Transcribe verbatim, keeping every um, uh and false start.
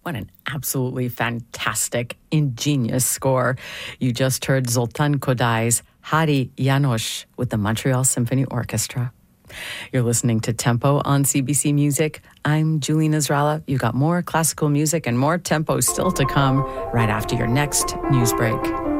What an absolutely fantastic, ingenious score. You just heard Zoltan Kodai's Hari János with the Montreal Symphony Orchestra. You're listening to Tempo on C B C Music. I'm Julie Nasrallah. You got more classical music and more tempo still to come right after your next news break.